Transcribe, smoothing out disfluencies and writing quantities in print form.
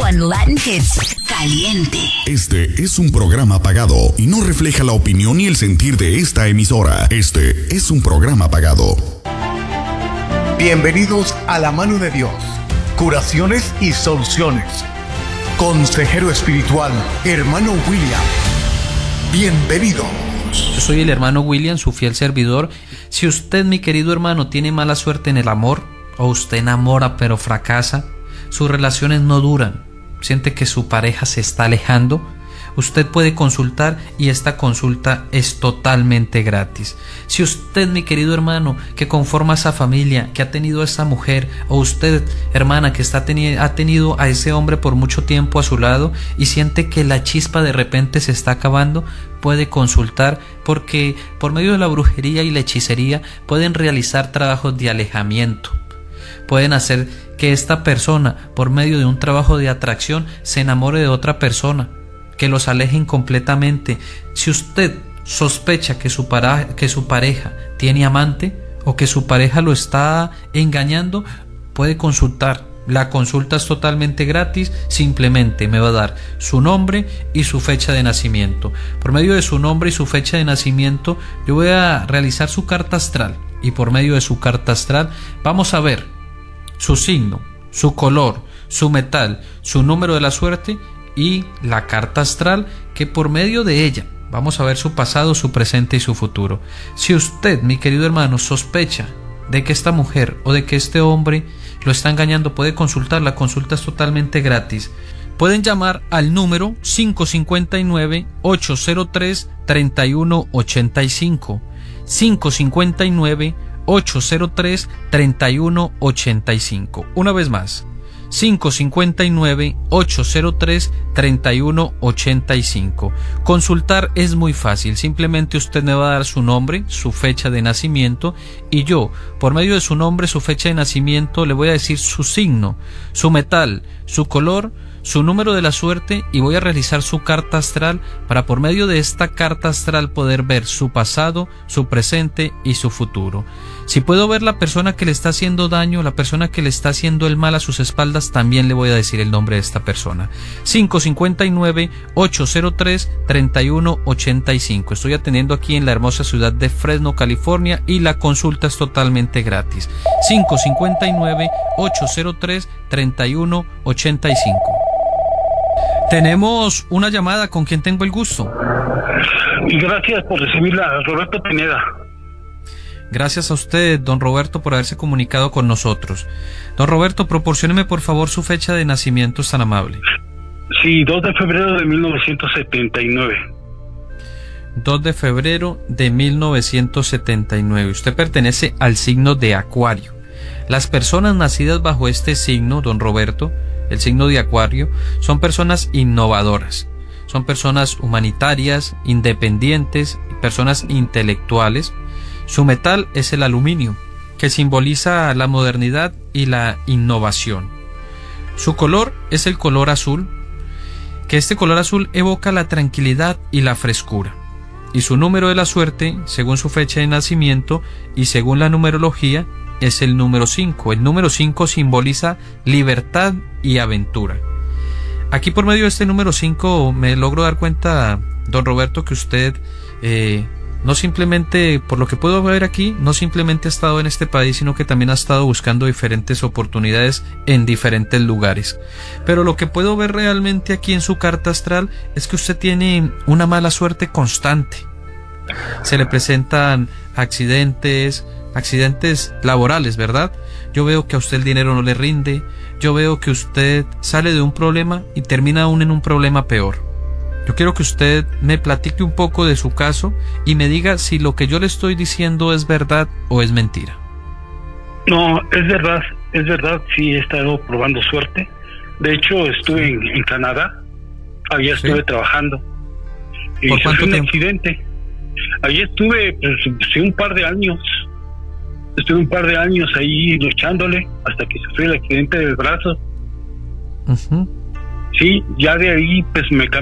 one Latin hits. Caliente. Este es un programa pagado y no refleja la opinión ni el sentir de esta emisora. Este es un programa pagado. Bienvenidos a la mano de Dios. Curaciones y soluciones. Consejero espiritual, hermano William. Bienvenidos. Yo soy el hermano William, su fiel servidor. Si usted, mi querido hermano, tiene mala suerte en el amor, o usted enamora pero fracasa, sus relaciones no duran, siente que su pareja se está alejando, usted puede consultar y esta consulta es totalmente gratis. Si usted, mi querido hermano, que conforma esa familia, que ha tenido a esa mujer, o usted, hermana, que ha tenido a ese hombre por mucho tiempo a su lado y siente que la chispa de repente se está acabando, puede consultar, porque por medio de la brujería y la hechicería pueden realizar trabajos de alejamiento. Pueden hacer que esta persona, por medio de un trabajo de atracción, se enamore de otra persona, que los alejen completamente. Si usted sospecha que su pareja tiene amante o que su pareja lo está engañando, puede consultar. La consulta es totalmente gratis, simplemente me va a dar su nombre y su fecha de nacimiento. Por medio de su nombre y su fecha de nacimiento, yo voy a realizar su carta astral, y por medio de su carta astral vamos a ver su signo, su color, su metal, su número de la suerte y la carta astral, que por medio de ella vamos a ver su pasado, su presente y su futuro. Si usted, mi querido hermano, sospecha de que esta mujer o de que este hombre lo está engañando, puede consultar. La consulta es totalmente gratis. Pueden llamar al número 559-803-3185. 559-803-3185. Una vez más, 559-803-3185. Consultar es muy fácil, simplemente usted me va a dar su nombre, su fecha de nacimiento, y yo, por medio de su nombre, su fecha de nacimiento, le voy a decir su signo, su metal, su color, su número de la suerte, y voy a realizar su carta astral para por medio de esta carta astral poder ver su pasado, su presente y su futuro. Si puedo ver la persona que le está haciendo daño, la persona que le está haciendo el mal a sus espaldas, también le voy a decir el nombre de esta persona. 559-803-3185. Estoy atendiendo aquí en la hermosa ciudad de Fresno, California, y la consulta es totalmente gratis. 559-803-3185. Tenemos una llamada. ¿Con quién tengo el gusto? Gracias por recibirla, Roberto Pineda. Gracias a usted, don Roberto, por haberse comunicado con nosotros. Don Roberto, proporcióneme por favor su fecha de nacimiento, es tan amable. Sí, 2 de febrero de 1979. 2 de febrero de 1979. Usted pertenece al signo de Acuario. Las personas nacidas bajo este signo, don Roberto, el signo de Acuario, son personas innovadoras, son personas humanitarias, independientes, personas intelectuales. Su metal es el aluminio, que simboliza la modernidad y la innovación. Su color es el color azul, que este color azul evoca la tranquilidad y la frescura. Y su número de la suerte, según su fecha de nacimiento y según la numerología, es el número 5. El número 5 simboliza libertad y aventura. Aquí por medio de este número 5 me logro dar cuenta, don Roberto, que usted no simplemente, por lo que puedo ver aquí, no simplemente ha estado en este país, sino que también ha estado buscando diferentes oportunidades en diferentes lugares. Pero lo que puedo ver realmente aquí en su carta astral es que usted tiene una mala suerte constante. Se le presentan accidentes laborales, ¿verdad? Yo veo que a usted el dinero no le rinde. Yo veo que usted sale de un problema y termina aún en un problema peor. Yo quiero que usted me platique un poco de su caso y me diga si lo que yo le estoy diciendo es verdad o es mentira. No, es verdad, sí he estado probando suerte. De hecho, estuve en Canadá, allá estuve trabajando. Y ¿por cuánto fue un tiempo? accidente. Allí estuve un par de años. Estuve un par de años ahí luchándole hasta que sufrí el accidente del brazo. Uh-huh. Sí, ya de ahí pues me cambié